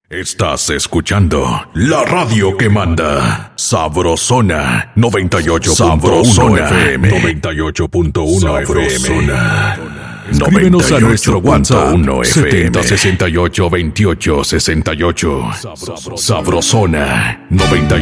Estás escuchando la radio que manda. Sabrosona 98.1 FM. 98.1 FM. Escríbenos a nuestro WhatsApp 7068-2868. Sabrosona 98.1